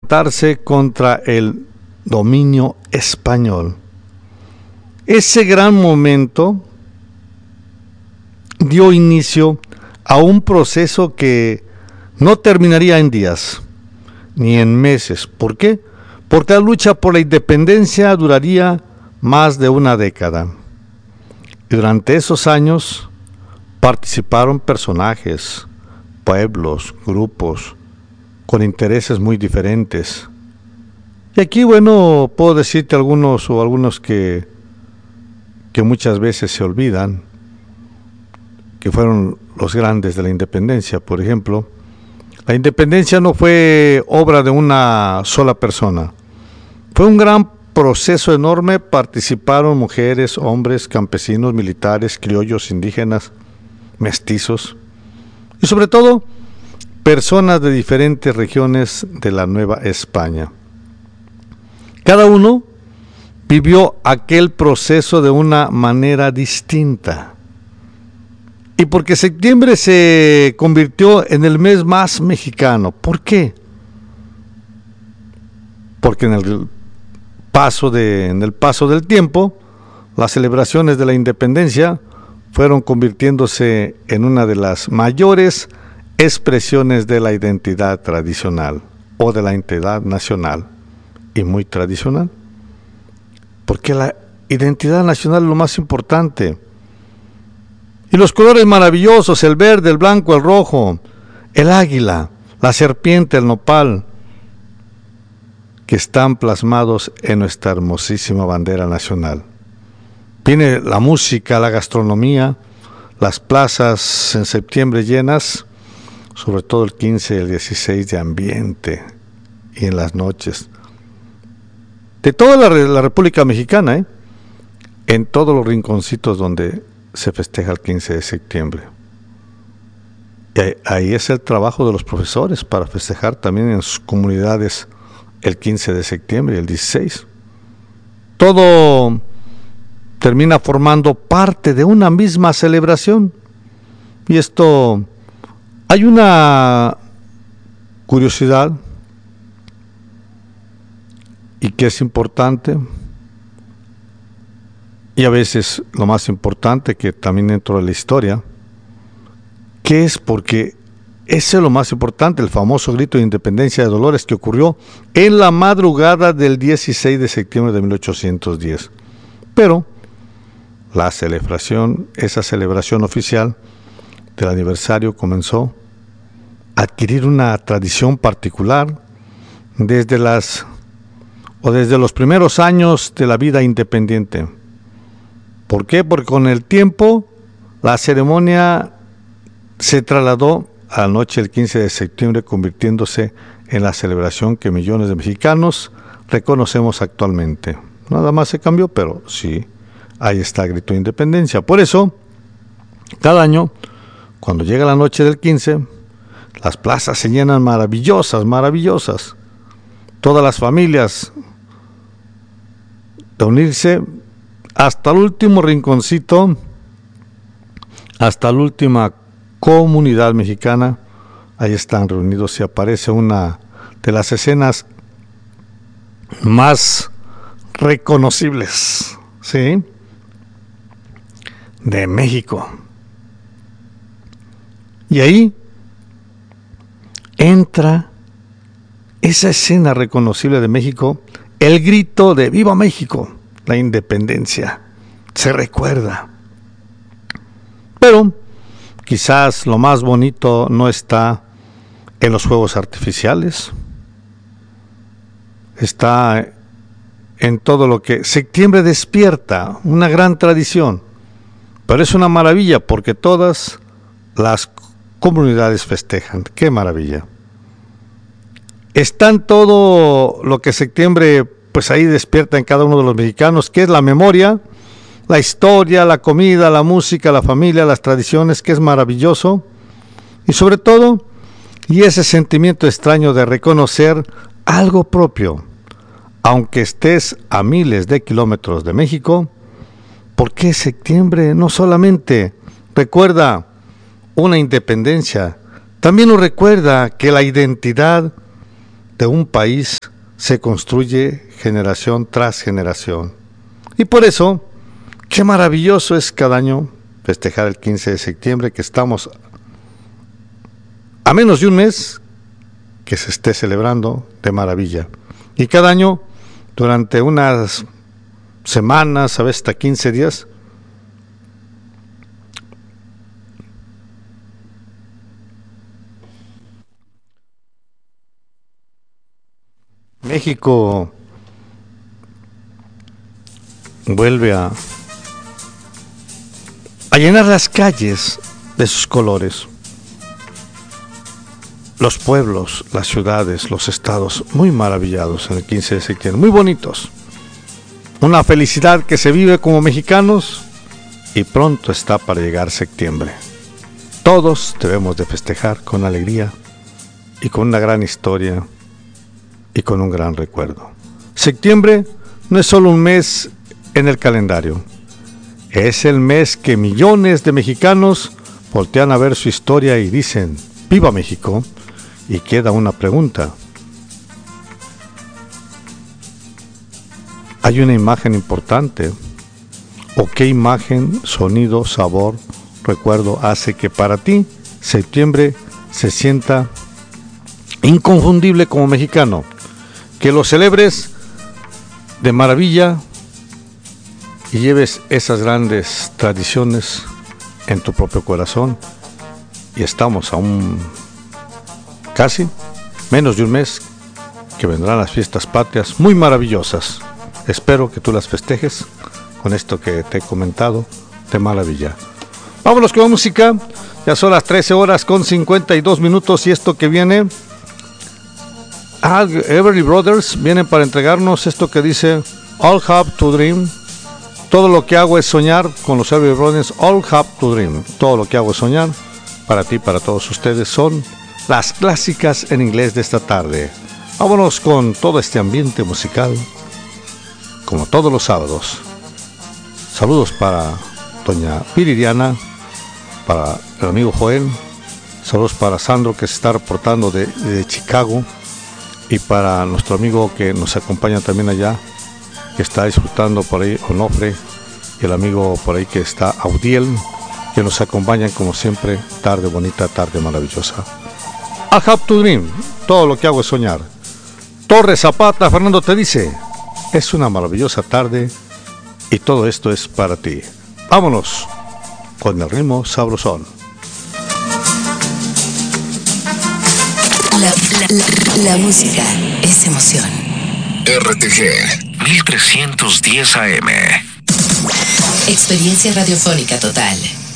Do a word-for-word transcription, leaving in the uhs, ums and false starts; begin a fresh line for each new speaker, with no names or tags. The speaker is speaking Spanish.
levantarse contra el dominio español. Ese gran momento dio inicio a un proceso que no terminaría en días, ni en meses. ¿Por qué? Porque la lucha por la independencia duraría más de una década. Y durante esos años participaron personajes, pueblos, grupos, con intereses muy diferentes. Y aquí, bueno, puedo decirte algunos o algunos que, que muchas veces se olvidan, que fueron los grandes de la independencia. Por ejemplo, la independencia no fue obra de una sola persona. Fue un gran proceso enorme. Participaron mujeres, hombres, campesinos, militares, criollos, indígenas, mestizos y sobre todo personas de diferentes regiones de la Nueva España. Cada uno vivió aquel proceso de una manera distinta. Y porque septiembre se convirtió en el mes más mexicano. ¿Por qué? Porque en el paso de, en el paso del tiempo, las celebraciones de la independencia fueron convirtiéndose en una de las mayores expresiones de la identidad tradicional o de la identidad nacional, y muy tradicional. Porque la identidad nacional es lo más importante. Y los colores maravillosos, el verde, el blanco, el rojo, el águila, la serpiente, el nopal, que están plasmados en nuestra hermosísima bandera nacional. Viene la música, la gastronomía, las plazas en septiembre llenas, sobre todo el quince y el dieciséis, de ambiente, y en las noches. De toda la, la República Mexicana, ¿eh? En todos los rinconcitos donde se festeja el quince de septiembre. Y ahí, ahí es el trabajo de los profesores para festejar también en sus comunidades el quince de septiembre y el dieciséis. Todo termina formando parte de una misma celebración. Y esto, hay una curiosidad y que es importante, y a veces lo más importante, que también dentro de la historia, que es porque ese es lo más importante, el famoso grito de independencia de Dolores, que ocurrió en la madrugada del dieciséis de septiembre de mil ochocientos diez. Pero la celebración, esa celebración oficial del aniversario comenzó a adquirir una tradición particular desde las o desde los primeros años de la vida independiente. ¿Por qué? Porque con el tiempo la ceremonia se trasladó a la noche del quince de septiembre, convirtiéndose en la celebración que millones de mexicanos reconocemos actualmente. Nada más se cambió, pero sí, ahí está el grito de independencia. Por eso, cada año, cuando llega la noche del quince, las plazas se llenan maravillosas, maravillosas. Todas las familias de unirse hasta el último rinconcito, hasta la última comunidad mexicana, ahí están reunidos y aparece una de las escenas más reconocibles, ¿sí?, de México. Y ahí entra esa escena reconocible de México, el grito de ¡Viva México! La independencia. Se recuerda. Pero quizás lo más bonito no está en los fuegos artificiales. Está en todo lo que septiembre despierta, una gran tradición. Pero es una maravilla porque todas las comunidades festejan. ¡Qué maravilla! Está en todo lo que septiembre, pues ahí despierta en cada uno de los mexicanos, que es la memoria, la historia, la comida, la música, la familia, las tradiciones, que es maravilloso. Y sobre todo, y ese sentimiento extraño de reconocer algo propio, aunque estés a miles de kilómetros de México, porque septiembre no solamente recuerda una independencia, también nos recuerda que la identidad de un país se construye generación tras generación. Y por eso, qué maravilloso es cada año festejar el quince de septiembre, que estamos a menos de un mes que se esté celebrando de maravilla. Y cada año, durante unas semanas, a veces hasta quince días, México vuelve a, a llenar las calles de sus colores. Los pueblos, las ciudades, los estados, muy maravillados en el quince de septiembre, muy bonitos. Una felicidad que se vive como mexicanos y pronto está para llegar septiembre. Todos debemos de festejar con alegría y con una gran historia y con un gran recuerdo. Septiembre no es solo un mes en el calendario, es el mes que millones de mexicanos voltean a ver su historia y dicen, ¡Viva México! Y queda una pregunta. ¿Hay una imagen importante? ¿O qué imagen, sonido, sabor, recuerdo hace que para ti septiembre se sienta inconfundible como mexicano? Que lo celebres de maravilla y lleves esas grandes tradiciones en tu propio corazón. Y estamos a un casi menos de un mes que vendrán las fiestas patrias muy maravillosas. Espero que tú las festejes con esto que te he comentado de maravilla. Vámonos con música. Ya son las trece horas con cincuenta y dos minutos y esto que viene, ah, Everly Brothers vienen para entregarnos esto que dice All Have to Dream. Todo lo que hago es soñar con los Everly Brothers. All Have to Dream. Todo lo que hago es soñar. Para ti, para todos ustedes, son las clásicas en inglés de esta tarde. Vámonos con todo este ambiente musical, como todos los sábados. Saludos para doña Viridiana, para el amigo Joel, saludos para Sandro que se está reportando de, de Chicago, y para nuestro amigo que nos acompaña también allá, que está disfrutando por ahí, Onofre, y el amigo por ahí que está, Audiel, que nos acompañan como siempre. Tarde bonita, tarde maravillosa. I have to dream, todo lo que hago es soñar. Torres Zapata, Fernando te dice, es una maravillosa tarde y todo esto es para ti. Vámonos con el ritmo sabrosón.
La, la, la, la música es emoción.
R T G mil trescientos diez A M.
Experiencia radiofónica total.